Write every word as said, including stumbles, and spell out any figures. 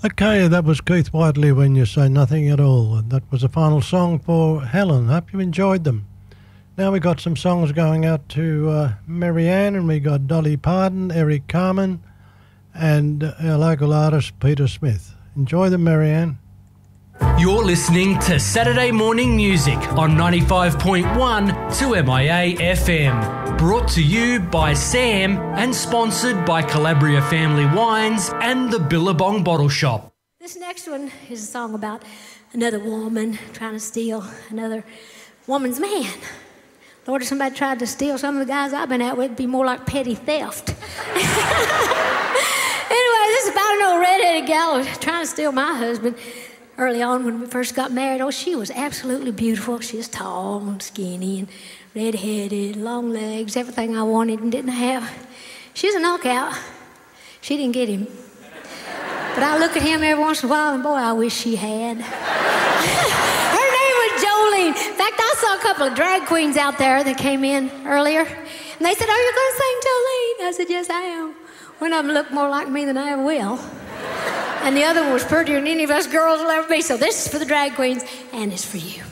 Okay, that was Keith Whiteley, When You Say Nothing at All. And that was the final song for Helen. Hope you enjoyed them. Now we got some songs going out to uh, Marianne, and we got Dolly Parton, Eric Carmen, and our local artist, Peter Smith. Enjoy them, Marianne. You're listening to Saturday Morning Music on ninety-five point one to M I A F M. Brought to you by Sam and sponsored by Calabria Family Wines and the Billabong Bottle Shop. This next one is a song about another woman trying to steal another woman's man. Lord, if somebody tried to steal some of the guys I've been out with, it'd be more like petty theft. Anyway, this is about an old red-headed gal trying to steal my husband. Early on when we first got married, oh, she was absolutely beautiful. She was tall and skinny and red-headed, long legs, everything I wanted and didn't have. She was a knockout. She didn't get him. But I look at him every once in a while, and boy, I wish she had. Her name was Jolene. In fact, I saw a couple of drag queens out there that came in earlier, and they said, "Are you going to sing, Jolene?" I said, "Yes, I am." One of them looked more like me than I ever will. And the other one was prettier than any of us girls will ever be. So this is for the drag queens, and it's for you.